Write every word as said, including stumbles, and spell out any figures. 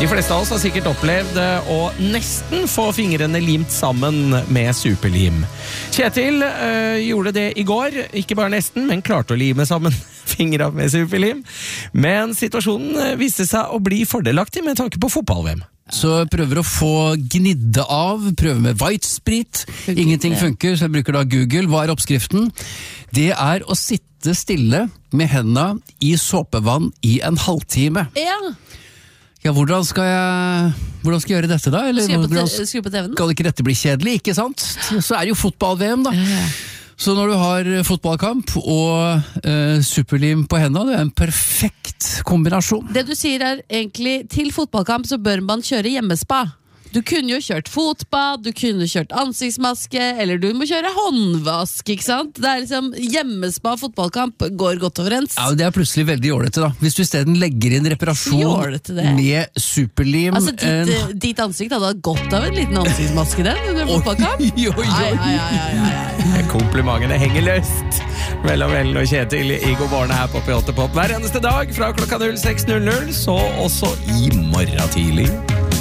De fleste av oss har sikkert opplevd å nesten få fingrene limt sammen med superlim. Kjetil øh, gjorde det i går, ikke bare nesten, men klarte å lime sammen fingrene med superlim. Men situasjonen viste seg å bli fordelaktig med tanke på fotball-V M. Så prøver å få gnidde av, prøver med white sprit. Ingenting funker, så jeg bruker da Google. Hva er oppskriften? Det er å sitte stille med hendene i såpevann i en halvtime. Ja. Ja, hvordan skal jeg, hvordan skal jeg gjøre dette da? Eller Skru på, hvordan te- skru på T V-en. skal ikke dette bli kjedelig, ikke sant? Så er det jo fotball-V M da. Ja. Så når du har fotballkamp og eh, superlim på hendene, det er en perfekt kombinasjon. Det du sier er egentlig, til fotballkamp så bør man kjøre hjemmespa. Du kunne jo kjørt fotbad, du kunne kjørt ansiktsmaske, eller du må kjøre håndvask, ikke sant? Det er liksom, hjemmespa fotballkamp går godt overens. Ja, det er plutselig veldig jålete da. Hvis du i stedet legger inn reparasjon Jålete det. med superlim... Altså, ditt, en- eh, ditt ansikt hadde hatt godt av en liten ansiktsmaske den under Oi, fotballkamp. oi, oi. Ai, ai, ai, ai, ai. Komplimentene henger løst mellom Ellen og Kjetil i God morgen her på P åtte Pop hver eneste dag fra klokka null seks null null, så også i morgen tidlig.